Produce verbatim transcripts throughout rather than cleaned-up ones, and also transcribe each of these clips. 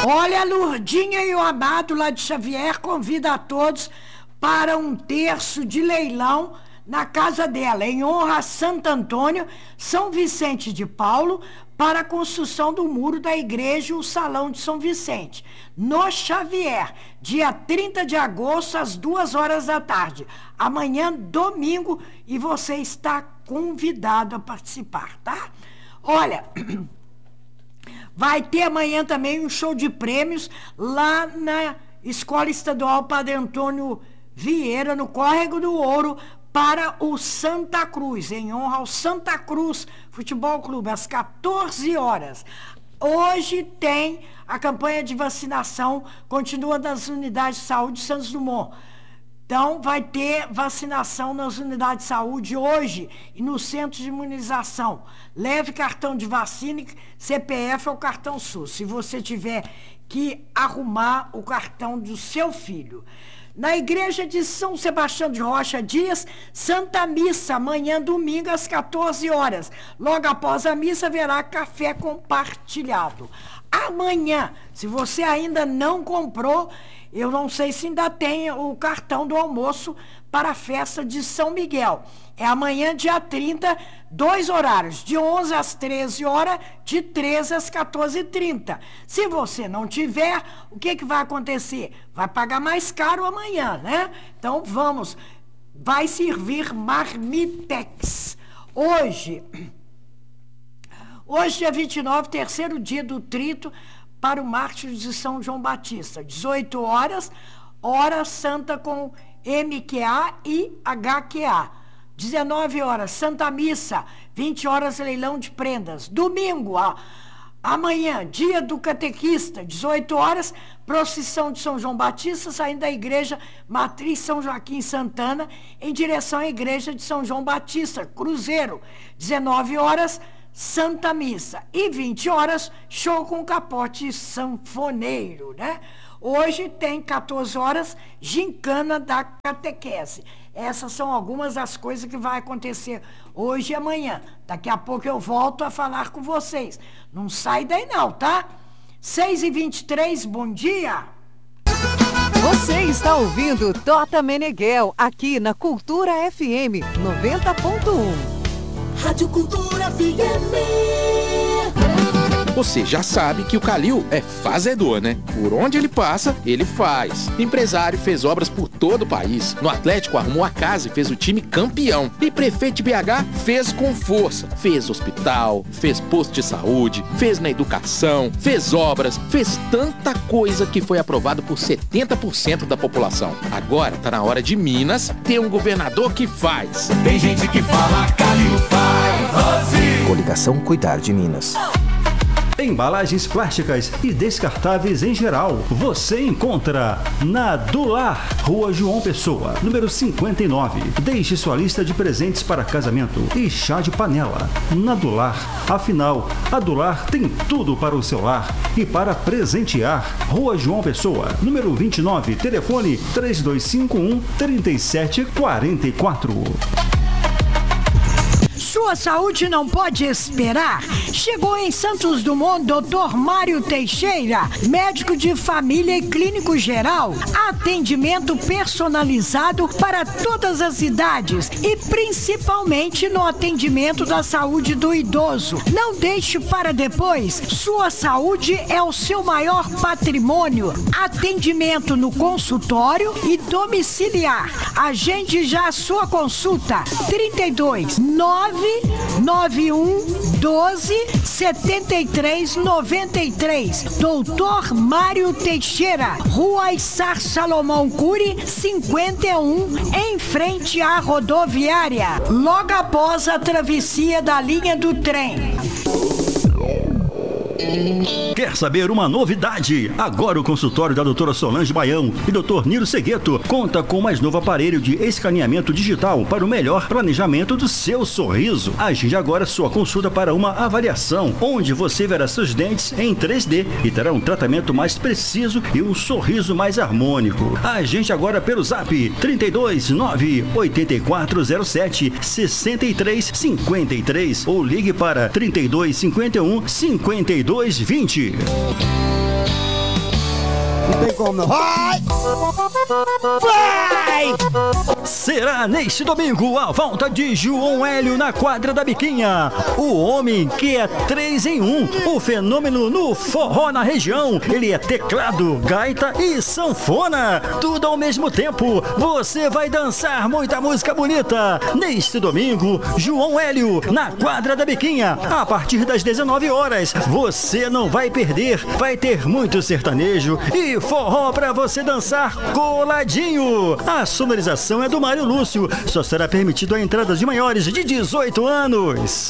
Olha, a Lurdinha e o Amado lá de Xavier convida a todos para um terço de leilão na casa dela, em honra a Santo Antônio, São Vicente de Paulo, para a construção do muro da igreja e o Salão de São Vicente, no Xavier, dia trinta de agosto, às duas horas da tarde. Amanhã, domingo, e você está convidado a participar, tá? Olha, vai ter amanhã também um show de prêmios lá na Escola Estadual Padre Antônio Vieira, no Córrego do Ouro, para o Santa Cruz, em honra ao Santa Cruz Futebol Clube, às quatorze horas. Hoje tem a campanha de vacinação, continua nas unidades de saúde Santos Dumont. Então, vai ter vacinação nas unidades de saúde hoje e no centro de imunização. Leve cartão de vacina, C P F ou cartão SUS, se você tiver que arrumar o cartão do seu filho. Na igreja de São Sebastião de Rocha Dias, Santa Missa, amanhã domingo às quatorze horas. Logo após a missa haverá café compartilhado. Amanhã, se você ainda não comprou, eu não sei se ainda tem o cartão do almoço para a festa de São Miguel. É amanhã, dia trinta, dois horários, de onze às treze horas, de treze às quatorze e trinta. Se você não tiver, o que, que vai acontecer? Vai pagar mais caro amanhã, né? Então, vamos. Vai servir marmitex. Hoje, hoje, dia vinte e nove, terceiro dia do trito para o mártir de São João Batista. dezoito horas, hora santa com M Q A e H Q A. dezenove horas, Santa Missa. vinte horas, leilão de prendas. Domingo, ó, amanhã, dia do catequista. dezoito horas, procissão de São João Batista, saindo da igreja Matriz São Joaquim Santana, em direção à igreja de São João Batista, Cruzeiro. dezenove horas, Santa Missa. E vinte horas, show com capote sanfoneiro, né? Hoje tem quatorze horas, gincana da catequese. Essas são algumas das coisas que vai acontecer hoje e amanhã. Daqui a pouco eu volto a falar com vocês. Não sai daí não, tá? seis e vinte e três, bom dia! Você está ouvindo Tota Meneghel, aqui na Cultura F M noventa ponto um. Rádio Cultura F M. Você já sabe que o Calil é fazedor, né? Por onde ele passa, ele faz. Empresário, fez obras por todo o país. No Atlético, arrumou a casa e fez o time campeão. E prefeito de B H fez com força. Fez hospital, fez posto de saúde, fez na educação, fez obras, fez tanta coisa que foi aprovado por setenta por cento da população. Agora tá na hora de Minas ter um governador que faz. Tem gente que fala Calil faz. Coligação Cuidar de Minas. Embalagens plásticas e descartáveis em geral, você encontra na Dular, Rua João Pessoa, número cinquenta e nove. Deixe sua lista de presentes para casamento e chá de panela. Na Dular, afinal, a Dular tem tudo para o seu lar e para presentear. Rua João Pessoa, número vinte e nove, telefone três dois cinco um, três sete quatro quatro. Sua saúde não pode esperar? Chegou em Santos Dumont doutor Mário Teixeira, médico de família e clínico geral. Atendimento personalizado para todas as idades e principalmente no atendimento da saúde do idoso. Não deixe para depois. Sua saúde é o seu maior patrimônio. Atendimento no consultório e domiciliar. Agende já a sua consulta. trinta e dois, nove nove um, doze, setenta e três, noventa e três. doutor Mário Teixeira, Rua Issar Salomão Cury, cinquenta e um, em frente à rodoviária, logo após a travessia da linha do trem. Quer saber uma novidade? Agora o consultório da doutora Solange Baião e doutor Nilo Segueto conta com o mais novo aparelho de escaneamento digital para o melhor planejamento do seu sorriso. Agende agora sua consulta para uma avaliação, onde você verá seus dentes em três D e terá um tratamento mais preciso e um sorriso mais harmônico. Agende agora pelo zap trinta e dois, nove, oito quatro zero sete, seis três cinco três ou ligue para trinta e dois, cinquenta e um, cinquenta e dois, vinte. Não tem como não. Vai! Vai! Será neste domingo a volta de João Hélio na quadra da Biquinha. O homem que é três em um. O fenômeno no forró na região. Ele é teclado, gaita e sanfona. Tudo ao mesmo tempo. Você vai dançar muita música bonita. Neste domingo, João Hélio na quadra da Biquinha. A partir das dezenove horas. Você não vai perder. Vai ter muito sertanejo e forró pra você dançar coladinho. A sonorização é do Mário Lúcio. Só será permitido a entrada de maiores de dezoito anos.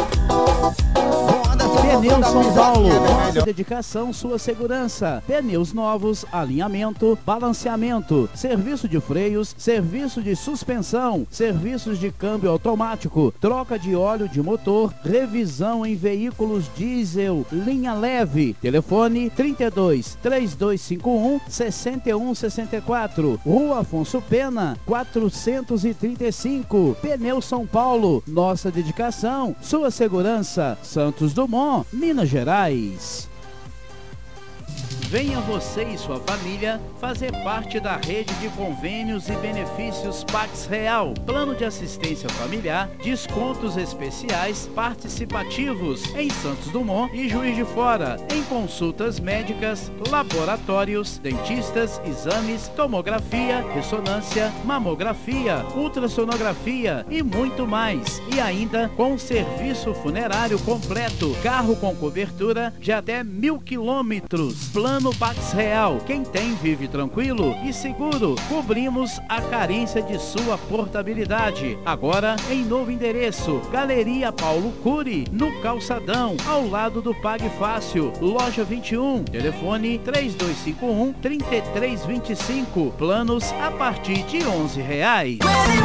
Pneus São Paulo, nossa dedicação, sua segurança. Pneus novos, alinhamento, balanceamento, serviço de freios, serviço de suspensão, serviços de câmbio automático, troca de óleo de motor, revisão em veículos diesel, linha leve. Telefone trinta e dois, três dois cinco um, seis um seis quatro, Rua Afonso Pena, quatrocentos e trinta e cinco. Pneus São Paulo, nossa dedicação, sua segurança. Santos Dumont, Minas Gerais. Venha você e sua família fazer parte da rede de convênios e benefícios Pax Real. Plano de assistência familiar, descontos especiais participativos em Santos Dumont e Juiz de Fora, em consultas médicas, laboratórios, dentistas, exames, tomografia, ressonância, mamografia, ultrassonografia e muito mais. E ainda com serviço funerário completo, carro com cobertura de até mil quilômetros. Plano No Pax Real, quem tem vive tranquilo e seguro. Cobrimos a carência de sua portabilidade. Agora em novo endereço, Galeria Paulo Cury, no Calçadão, ao lado do Pague Fácil, loja vinte e um. Telefone três dois cinco um, três três dois cinco. Planos a partir de onze reais.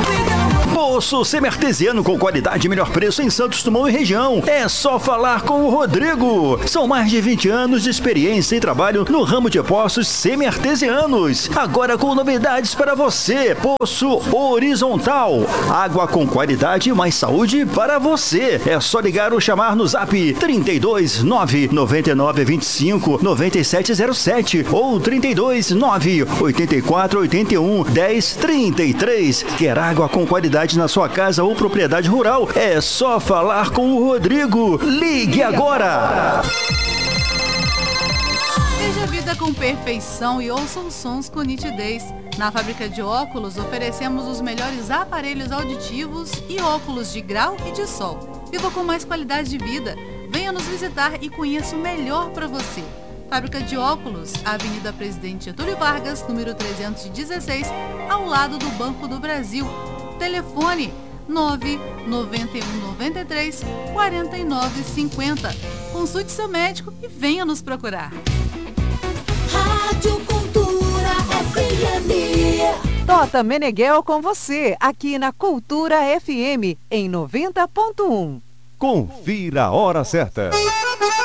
Poço semi-artesiano com qualidade e melhor preço em Santos Dumont e região. É só falar com o Rodrigo. São mais de vinte anos de experiência e trabalho no ramo de poços semi-artesianos. Agora com novidades para você. Poço horizontal. Água com qualidade e mais saúde para você. É só ligar ou chamar no zap trinta e dois, nove nove nove vinte e cinco, nove sete zero sete ou trinta e dois, nove oitenta e quatro, oitenta e um, dez, trinta e três. Quer água com qualidade na sua casa ou propriedade rural? É só falar com o Rodrigo. Ligue agora! Veja a vida com perfeição e ouça os sons com nitidez. Na Fábrica de Óculos oferecemos os melhores aparelhos auditivos e óculos de grau e de sol. Viva com mais qualidade de vida. Venha nos visitar e conheça o melhor para você. Fábrica de Óculos, Avenida Presidente Getúlio Vargas, número trezentos e dezesseis, ao lado do Banco do Brasil. Telefone nove nove um nove três, quatro nove cinco zero. Consulte seu médico e venha nos procurar. Rádio Cultura F M. Tota Meneghel com você, aqui na Cultura F M, em noventa ponto um. Confira a hora certa.